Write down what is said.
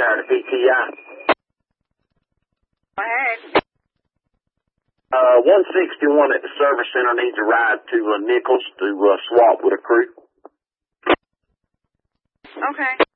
Tower to PTI. Go ahead. 161 at the service center needs a ride to Nichols to swap with a crew. Okay.